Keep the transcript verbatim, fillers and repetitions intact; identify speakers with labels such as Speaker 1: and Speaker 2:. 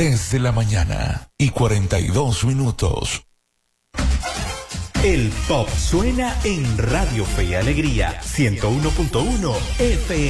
Speaker 1: tres de la mañana y cuarenta y dos minutos.
Speaker 2: El pop suena en Radio Fe y Alegría ciento uno punto uno F M.